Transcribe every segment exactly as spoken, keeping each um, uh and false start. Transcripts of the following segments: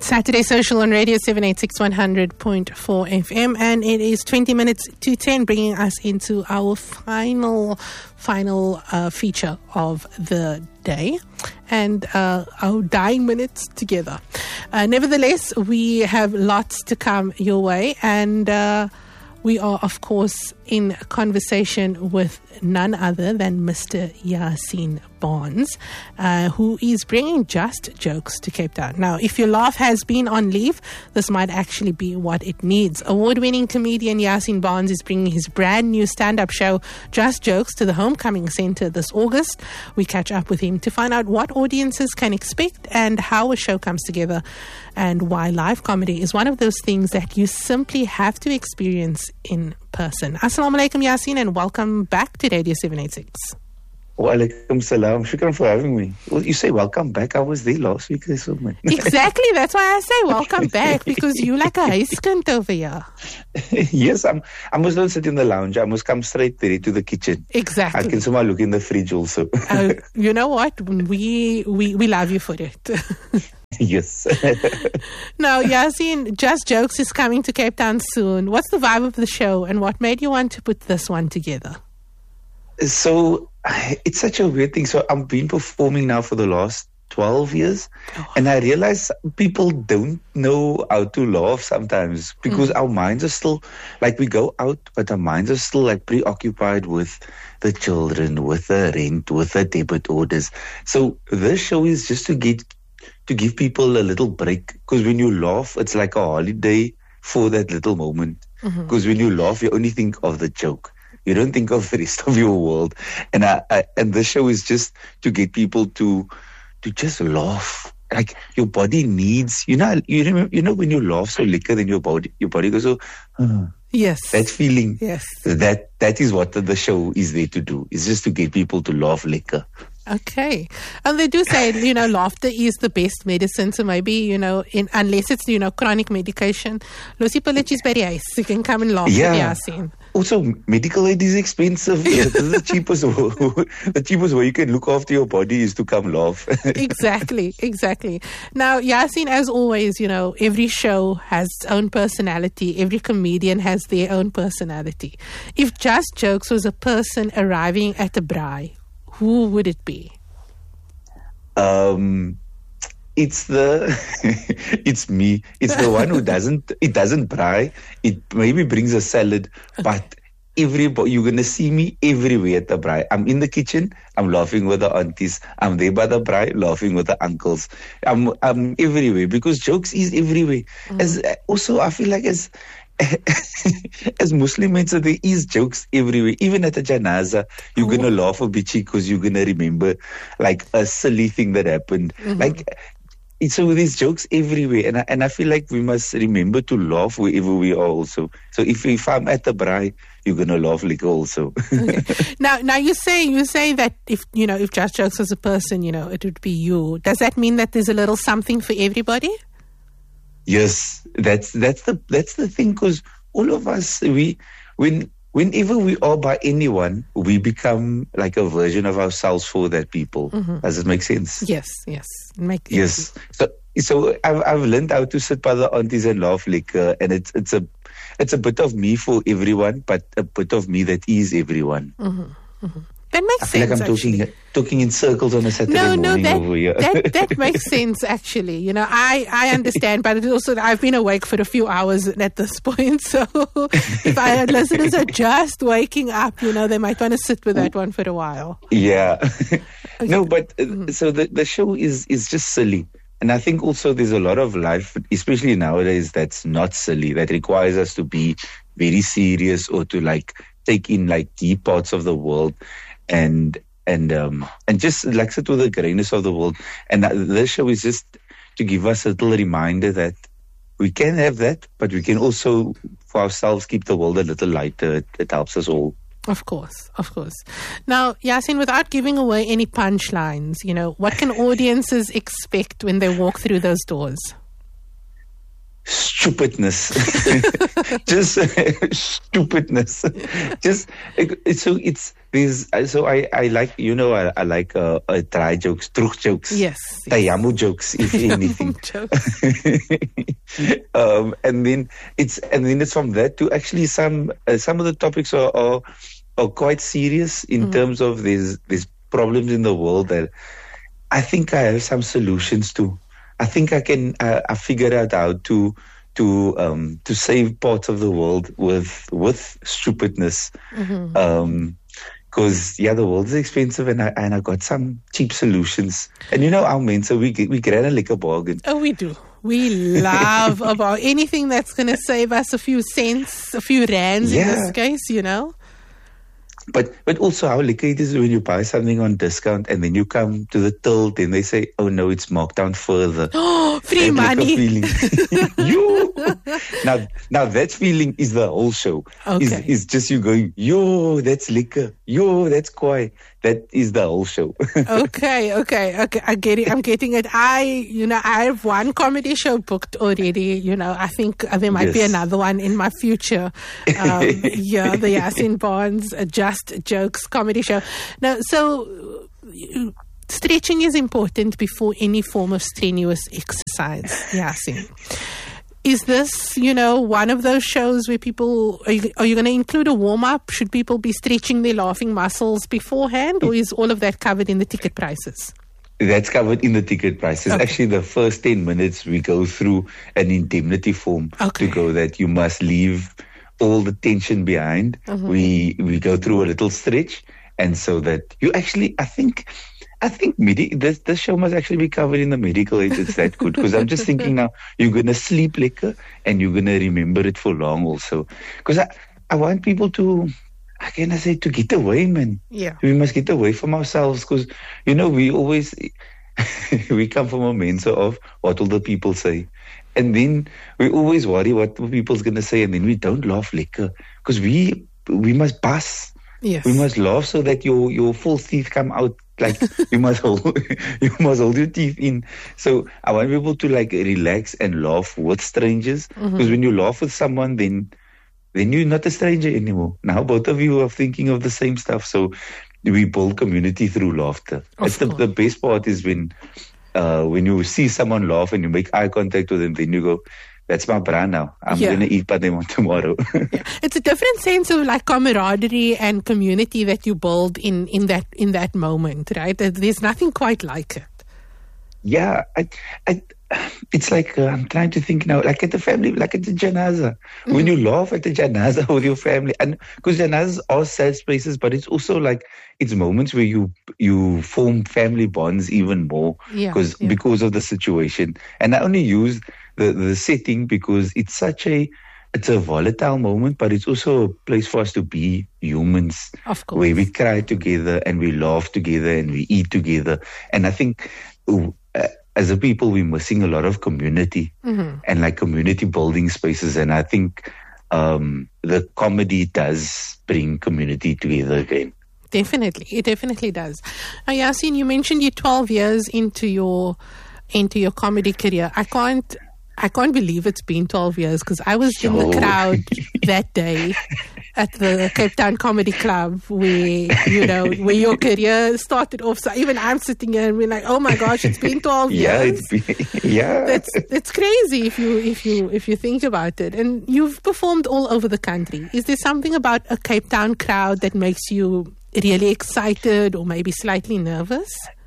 Saturday Social on Radio seven eighty-six one hundred point four F M, and it is twenty minutes to ten, bringing us into our final, final uh, feature of the day and uh, our dying minutes together. Uh, nevertheless, we have lots to come your way, and uh, we are, of course, in conversation with none other than Mister Yasin Barnes, uh, who is bringing Just Jokes to Cape Town. Now, if your laugh has been on leave, this might actually be what it needs. Award-winning comedian Yasin Barnes is bringing his brand new stand-up show, Just Jokes, to the Homecoming Centre this August. We catch up with him to find out what audiences can expect and how a show comes together, and why live comedy is one of those things that you simply have to experience in person. Assalamu alaikum, Yasin, and welcome back to Radio seven eighty-six. Wa alaikum salam. Shukran for having me. Well, you say welcome back. I was there last week. Exactly. That's why I say welcome back, because you like a huiskant over here. Yes, I'm, I must not sit in the lounge. I must come straight there to the kitchen. Exactly. I can somehow look in the fridge also. uh, you know what? We, we, we love you for it. Yes. Now, Yasin, Just Jokes is coming to Cape Town soon. What's the vibe of the show, and what made you want to put this one together? So, it's such a weird thing. So, I've been performing now for the last twelve years, oh. and I realize people don't know how to laugh sometimes, because mm. our minds are still, like, we go out, but our minds are still like preoccupied with the children, with the rent, with the debit orders. So, this show is just to get to give people a little break, because when you laugh, it's like a holiday for that little moment. Because mm-hmm. when you laugh, you only think of the joke. You don't think of the rest of your world. And I, I and this show is just to get people to to just laugh. Like, your body needs, you know, you remember, you know, when you laugh so liquor, then your body your body goes so. Uh, yes. That feeling. Yes. That that is what the, the show is there to do. It's just to get people to laugh liquor. Okay. And they do say, you know, laughter is the best medicine. So maybe, you know, in unless it's, you know, chronic medication, Lucy Polichis very ice. You can come and laugh yeah. with Yasin. Also, medical aid is expensive. This is the cheapest way, the cheapest way you can look after your body is to come laugh. Exactly, exactly. Now, Yasin, as always, you know, every show has its own personality. Every comedian has their own personality. If Just Jokes was a person arriving at a braai, who would it be? Um, it's the, it's me. It's the one who doesn't, it doesn't braai. It maybe brings a salad, okay. But everybody, you're going to see me everywhere at the braai. I'm in the kitchen, I'm laughing with the aunties. I'm there by the braai, laughing with the uncles. I'm, I'm everywhere, because jokes is everywhere. Mm. As also, I feel like as, as Muslim, so there is jokes everywhere. Even at a janaza, you're oh. going to laugh a bit because you're going to remember like a silly thing that happened. Mm-hmm. Like, so there's jokes everywhere. And I, and I feel like we must remember to laugh wherever we are also. So if, if I'm at the braai, you're going to laugh like also. Okay. Now, now you say, you say that if, you know, if Just Jokes was a person, you know, it would be you. Does that mean that there's a little something for everybody? Yes, that's that's the that's the thing, because all of us, we when whenever we are by anyone, we become like a version of ourselves for that people. Mm-hmm. Does it make sense? Yes, yes, make yes. So so I've I've learned how to sit by the aunties and laugh like, uh, and it's it's a it's a bit of me for everyone, but a bit of me that is everyone. Mm-hmm. Mm-hmm. That makes I feel sense. Like I'm talking, talking in circles on a Saturday no, morning no, that, over here. that that makes sense. Actually, you know, I, I understand, but it's also I've been awake for a few hours at this point. So if our listeners are just waking up, you know, they might want to sit with that one for a while. Yeah, okay. No, but uh, mm-hmm. so the the show is is just silly. And I think also there's a lot of life, especially nowadays, that's not silly, that requires us to be very serious or to like take in like deep parts of the world. And and um and just like sit with the greatness of the world. And that, this show is just to give us a little reminder that we can have that, but we can also for ourselves keep the world a little lighter. It, it helps us all. Of course, of course. Now, Yasin, without giving away any punchlines, you know, what can audiences expect when they walk through those doors? stupidness. Just stupidness. Just so it's these. So I, I like you know I, I like uh, uh, dry jokes, truth jokes, yes, tayamu jokes, if anything. um, and then it's and then it's from that to actually some uh, some of the topics are are, are quite serious in mm. terms of these these problems in the world that I think I have some solutions to. I think I can. Uh, I figured out how to to um, to save parts of the world with with stupidness. Mm-hmm. Um, Because yeah, the world is expensive, and I and I got some cheap solutions. And you know, our men, so we we get a liquor bargain. Oh, we do. We love about anything that's going to save us a few cents, a few rands yeah. in this case. You know. But but also how liquor it is when you buy something on discount and then you come to the till, then they say, oh no, it's marked down further. Oh, free that money. you now now that feeling is the whole show. Okay. Is is just you going, yo, that's liquor. Yo, that's koi. That is the whole show. okay, okay, okay. I get it. I'm getting it. I, you know, I have one comedy show booked already. You know, I think there might yes. be another one in my future. Um, yeah, the Yasin Barnes uh, Just Jokes comedy show. Now, so uh, stretching is important before any form of strenuous exercise. Yasin. Is this, you know, one of those shows where people, are you, are you going to include a warm-up? Should people be stretching their laughing muscles beforehand, or is all of that covered in the ticket prices? That's covered in the ticket prices. Okay. Actually, the first ten minutes, we go through an indemnity form okay. to go that you must leave all the tension behind. Mm-hmm. We we go through a little stretch, and so that you actually, I think... I think medi- this this show must actually be covered in the medical aid. It's that good because I'm just thinking now you're gonna sleep liquor and you're gonna remember it for long also. Because I, I want people to, how can I say, to get away, man. Yeah, we must get away from ourselves because you know we always we come from a mensa of what will the people say, and then we always worry what the people's gonna say, and then we don't laugh liquor because we we must bust. Yes, we must laugh so that your your false teeth come out. Like you must hold, you must hold your teeth in. So I want people to like relax and laugh with strangers. Because mm-hmm. when you laugh with someone, then then you're not a stranger anymore. Now both of you are thinking of the same stuff. So we build community through laughter. It's the, the best part is when uh, when you see someone laugh and you make eye contact with them, then you go, that's my brand now. I'm yeah. going to eat Pademon tomorrow. yeah. It's a different sense of like camaraderie and community that you build in, in that in that moment, right? There's nothing quite like it. Yeah. I, I, it's like, uh, I'm trying to think now, like at the family, like at the janaza. Mm. When you laugh at the janaza with your family, and because janazas are sad spaces, but it's also like, it's moments where you you form family bonds even more yeah, because yeah. because of the situation. And I only use the, the setting because it's such a it's a volatile moment, but it's also a place for us to be humans. Of course. Where we cry together and we laugh together and we eat together. And I think uh, as a people, we're missing a lot of community mm-hmm. and like community building spaces. And I think um, the comedy does bring community together again. Definitely. It definitely does. Now, Yasin, you mentioned you're twelve years into your into your comedy career. I can't I can't believe it's been twelve years because I was in the crowd that day at the Cape Town Comedy Club where, you know, where your career started off. So even I'm sitting here and being like, oh my gosh, it's been twelve yeah, years. It's been, yeah. That's it's crazy if you if you if you think about it. And you've performed all over the country. Is there something about a Cape Town crowd that makes you really excited or maybe slightly nervous?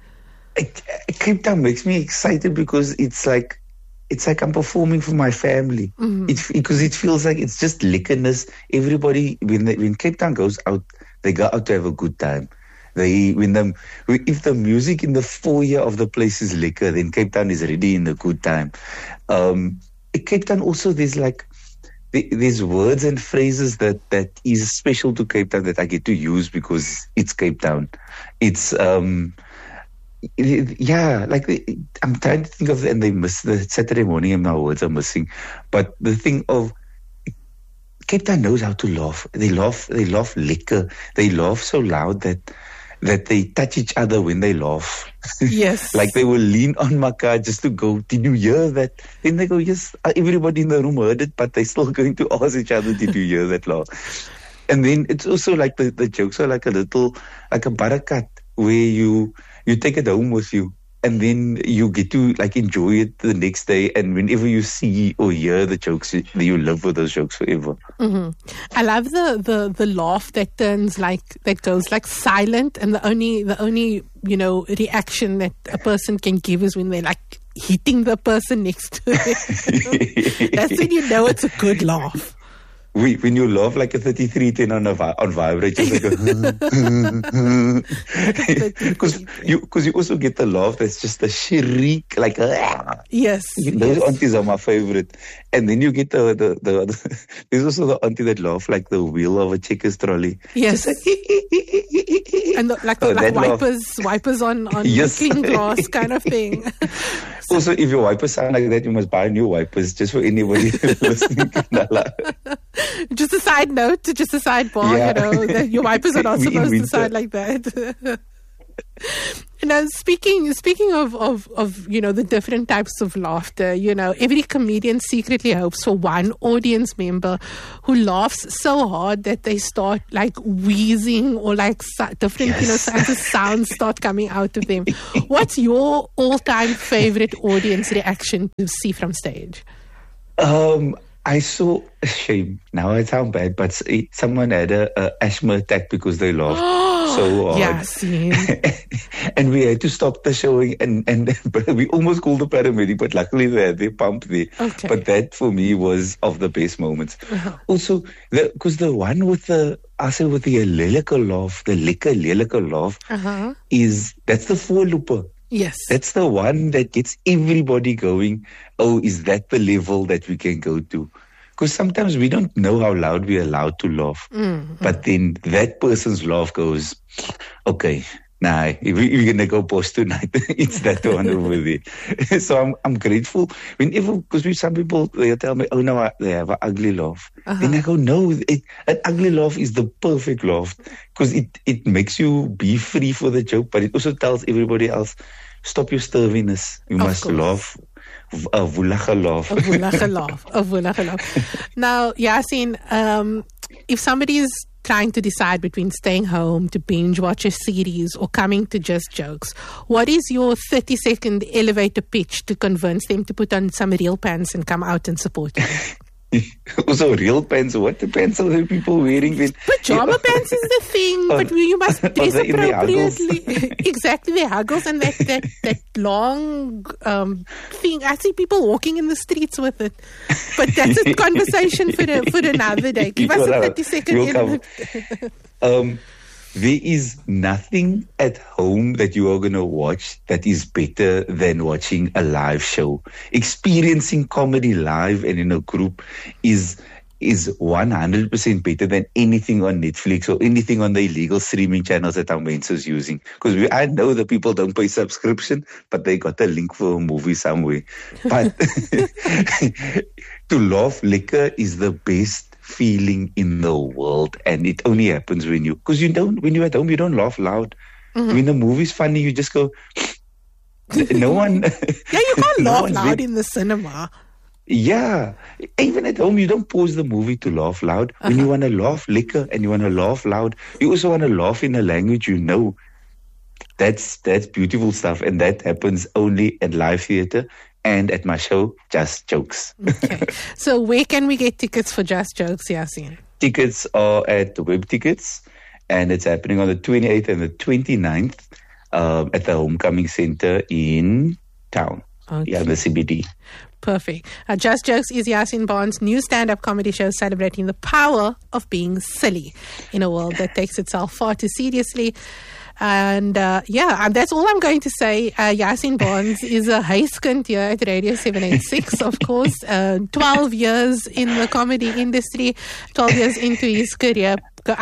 Cape Town makes me excited because it's like it's like I'm performing for my family. Mm-hmm. It, because it feels like it's just liquorness. Everybody, when they, when Cape Town goes out, they go out to have a good time. They when them if the music in the foyer of the place is liquor, then Cape Town is already in a good time. Um, Cape Town also there's like there's words and phrases that, that is special to Cape Town that I get to use because it's Cape Town. It's um. Yeah, like I'm trying to think of it, and they miss the Saturday morning, and my words are missing. But the thing of Cape Town knows how to laugh. They laugh. They laugh liquor. They laugh so loud that that they touch each other when they laugh. Yes. Like they will lean on Maka just to go, did you hear that? Then they go, yes, everybody in the room heard it, but they're still going to ask each other, did you hear that laugh? And then it's also like the, the jokes are like a little, like a barakat, where you you take it home with you. And then you get to like enjoy it the next day. And whenever you see or hear the jokes, you, you live with those jokes forever. Mm-hmm. I love the, the, the laugh that turns like, that goes like silent. And the only, the only, you know, reaction that a person can give is when they're like hitting the person next to them. That's when you know it's a good laugh. We, when you laugh like a thirty-three ten on a vi- on vibrate, just like because you because you also get the laugh that's just a shriek, like a, yes, those yes. aunties are my favorite. And then you get the the, the, the there's also the auntie that laugh like the wheel of a checkers trolley. Yes, like, and the, like the oh, like wipers laugh. wipers on on yes. clean glass kind of thing. So, also, if your wipers sound like that, you must buy new wipers just for anybody listening. Just a side note, just a sidebar, yeah. you know, that your wipers are not supposed to sound like that. Now, speaking speaking of, of, of, you know, the different types of laughter, you know, every comedian secretly hopes for one audience member who laughs so hard that they start like wheezing or like different, yes. you know, kinds of sounds start coming out of them. What's your all-time favorite audience reaction to see from stage? Um... I saw, shame, now I sound bad, but someone had a, a asthma attack because they laughed so hard. Yeah, see. And we had to stop the showing, and, and we almost called the paramedic, but luckily they had their pump there. Okay. But that for me was of the best moments. Uh-huh. Also, because the, the one with the, I say with the lelike laugh, the lekker lelike laugh, uh-huh. is, that's the voorlooper. Yes. That's the one that gets everybody going. Oh, is that the level that we can go to? Because sometimes we don't know how loud we're allowed to laugh. Mm-hmm. But then that person's laugh goes, okay, nah, we're going to go post tonight. It's that one over there. So I'm I'm grateful. Whenever, because we, some people, they tell me, oh, no, they have an ugly laugh. Uh-huh. Then I go, no, it, an ugly laugh is the perfect laugh. Because it, it makes you be free for the joke, but it also tells everybody else, stop your sturdiness. You of must course. laugh. A woelige laugh. A woelige laugh. A woelige laugh. Now, Yasin, um, if somebody is trying to decide between staying home to binge watch a series or coming to Just Jokes, what is your thirty second elevator pitch to convince them to put on some real pants and come out and support you? Also, real pants. What the pants are the people wearing? Then? Pajama pants is the thing, but you must dress appropriately. Exactly, the huggles and that that, that long um, thing. I see people walking in the streets with it. But that's a conversation for a, for another day. Give us a thirty second. um, there is nothing at home that you are going to watch that is better than watching a live show. Experiencing comedy live and in a group is is one hundred percent better than anything on Netflix or anything on the illegal streaming channels that our mates is using. Because I know that people don't pay subscription, but they got a link for a movie somewhere. But to laugh liquor is the best feeling in the world, and it only happens when you, because you don't, when you're at home, you don't laugh loud. Mm-hmm. When the movie's funny, you just go, no one. Yeah, you can't no laugh loud with, in the cinema. Yeah, even at home, you don't pause the movie to laugh loud. Uh-huh. When you want to laugh liquor and you want to laugh loud, you also want to laugh in a language you know. That's that's beautiful stuff, and that happens only at live theater. And at my show, Just Jokes. Okay. So where can we get tickets for Just Jokes, Yasin? Tickets are at the Web Tickets, and it's happening on the twenty-eighth and the twenty-ninth um, at the Homecoming Center in town. Okay. Yeah, the C B D. Perfect. Uh, Just Jokes is Yasin Bond's new stand-up comedy show celebrating the power of being silly in a world that takes itself far too seriously. And uh, yeah, um, that's all I'm going to say. Uh, Yasin Bonds is a huiskind here at Radio seven eighty-six, of course. Uh, twelve years in the comedy industry, twelve years into his career. Um,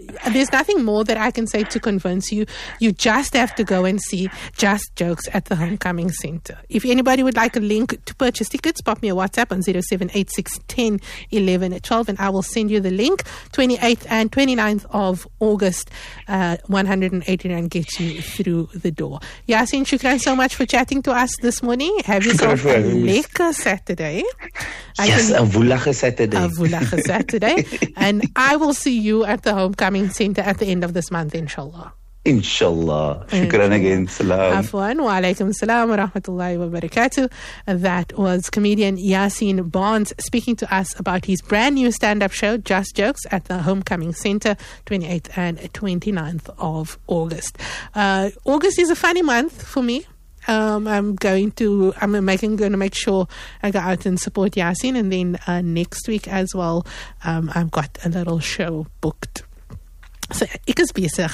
there's nothing more that I can say to convince you. You just have to go and see Just Jokes at the Homecoming Center. If anybody would like a link to purchase tickets, pop me a WhatsApp on zero seven eight six one zero one one one two and I will send you the link. twenty-eighth and twenty-ninth of August, uh, one hundred eighty rand gets you through the door. Yasin, shukran so much for chatting to us this morning. Have yourself a lekker Saturday. Yes, a woelige Saturday. A woelige Saturday. And I will see you at the Homecoming Center at the end of this month, inshallah. Inshallah. Shukran again. Salam. Afwan. Wa alaikum salam wa rahmatullahi wa barakatuh. That was comedian Yasin Barnes speaking to us about his brand new stand-up show, Just Jokes, at the Homecoming Center, twenty-eighth and twenty-ninth of August. Uh, August is a funny month for me. Um, I'm going to, I'm making, going to make sure I go out and support Yasin. And then uh, next week as well, um, I've got a little show booked. So, ek is bezig.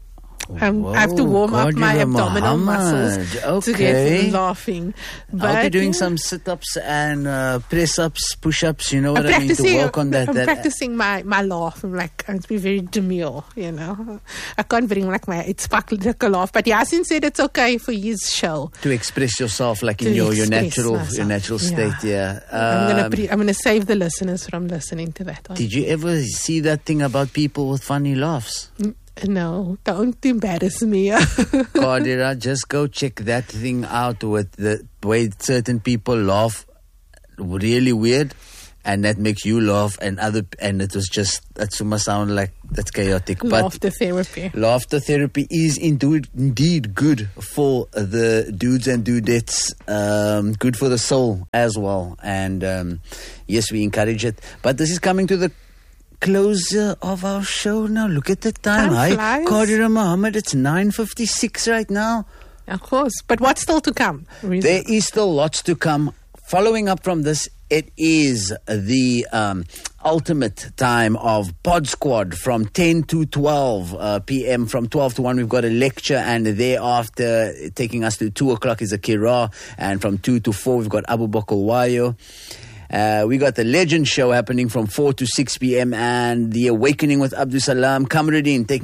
Um, Whoa, I have to warm up my abdominal Muhammad. muscles Okay. to get laughing. I'll be But, doing yeah. some sit-ups and uh, press-ups, push-ups, you know what I'm I mean, to practicing, work on that. I'm that practicing my, my laugh. I'm like, I have to be very demure, you know. I can't bring like my, it's sparkle laugh. But Yasin said it's okay for his show. to express yourself like To in your, your express natural myself. your natural Yeah. state, yeah. I'm gonna Um, pre- I'm gonna save the listeners from listening to that one. did you ever see that thing about people with funny laughs? No, don't embarrass me. Qadira, just go check that thing out with the way certain people laugh really weird, and that makes you laugh, and other and it was just, that must sound like that's chaotic. Laughter therapy. But laughter therapy is indeed indeed good for the dudes and dudettes, um, good for the soul as well. And um, yes, we encourage it. But this is coming to the closer of our show now. Look at the time. Time Hi, flies. Qadira Muhammad. It's nine fifty-six right now. Of course. But what's still to come? Really? There is still lots to come. Following up from this, it is the um, ultimate time of Pod Squad from ten to twelve uh, p.m. From twelve to one, we've got a lecture, and thereafter, taking us to two o'clock is a Kira, and from two to four, we've got Abu Bakr Wayo. Uh, we got the Legend Show happening from four to six p.m. and the Awakening with Abdul Salam Kamruddin taking